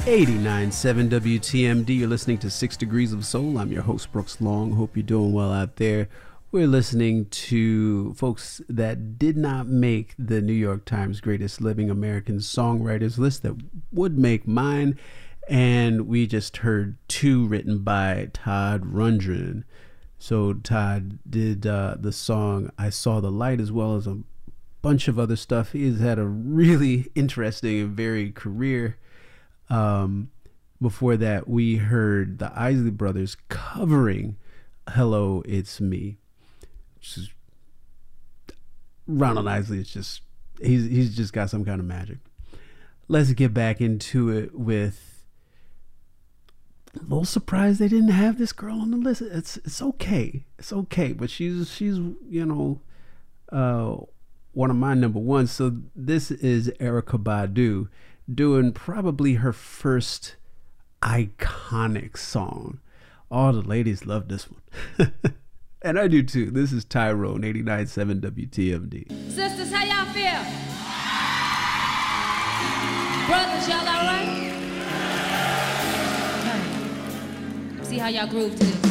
89.7 WTMD. You're listening to 6 Degrees of Soul. I'm your host, Brooks Long. Hope you're doing well out there. We're listening to folks that did not make the New York Times Greatest Living American Songwriters list that would make mine. And we just heard two written by Todd Rundgren. So Todd did the song I Saw the Light, as well as a bunch of other stuff. He's had a really interesting and varied career. Before that, we heard the Isley Brothers covering Hello, It's Me. Which is, Ronald Isley is just, he's just got some kind of magic. Let's get back into it with, a little surprised they didn't have this girl on the list. It's okay. It's okay. But she's one of my number ones. So this is Erykah Badu doing probably her first iconic song. All the ladies love this one. And I do too. This is Tyrone, 89.7 WTMD. Sisters, how y'all feel? Brothers, y'all all right? Okay. See how y'all groove to this.